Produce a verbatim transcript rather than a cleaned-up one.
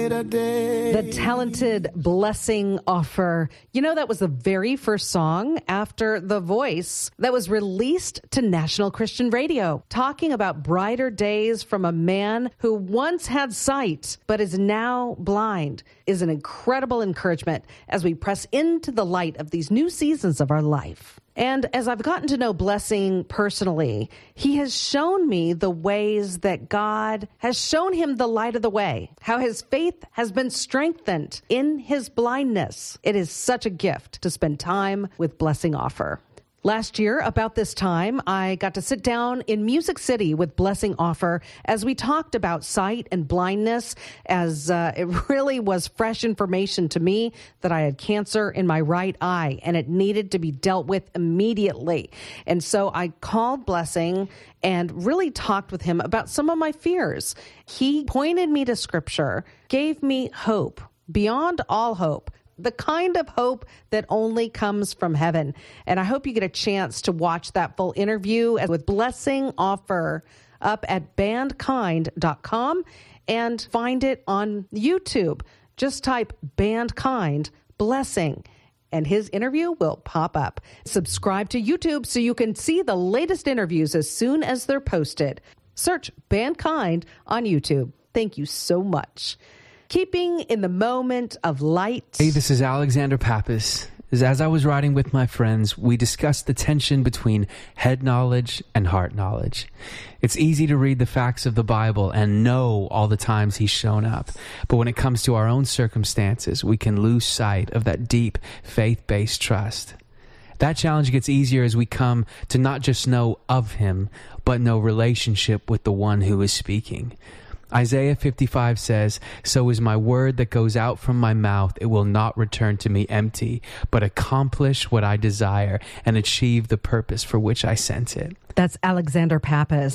brighter day. The talented Blessing Offer. You know, that was the very first song after The Voice that was released to National Christian Radio, talking about brighter days from a man who once had sight but is now blind, is an incredible encouragement as we press into the light of these new seasons of our life. And as I've gotten to know Blessing personally, he has shown me the ways that God has shown him the light of the way, how his faith has been strengthened in his blindness. It is such a gift to spend time with Blessing Offer. Last year, about this time, I got to sit down in Music City with Blessing Offer as we talked about sight and blindness, as uh, it really was fresh information to me that I had cancer in my right eye and it needed to be dealt with immediately. And so I called Blessing and really talked with him about some of my fears. He pointed me to Scripture, gave me hope, beyond all hope, the kind of hope that only comes from heaven. And I hope you get a chance to watch that full interview with Blessing Offer up at band kind dot com and find it on YouTube. Just type BandKind Blessing and his interview will pop up. Subscribe to YouTube so you can see the latest interviews as soon as they're posted. Search BandKind on YouTube. Thank you so much. Keeping in the moment of light. Hey, this is Alexander Pappas. As I was riding with my friends, we discussed the tension between head knowledge and heart knowledge. It's easy to read the facts of the Bible and know all the times he's shown up. But when it comes to our own circumstances, we can lose sight of that deep faith-based trust. That challenge gets easier as we come to not just know of him, but know relationship with the one who is speaking. Isaiah fifty-five says, "So is my word that goes out from my mouth. It will not return to me empty, but accomplish what I desire and achieve the purpose for which I sent it." That's Alexander Pappas.